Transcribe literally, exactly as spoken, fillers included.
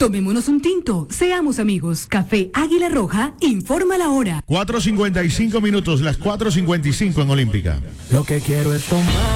Tomémonos un tinto, seamos amigos. Café Águila Roja, informa la hora. cuatro cincuenta y cinco minutos, las cuatro cincuenta y cinco en Olímpica. Lo que quiero es tomar.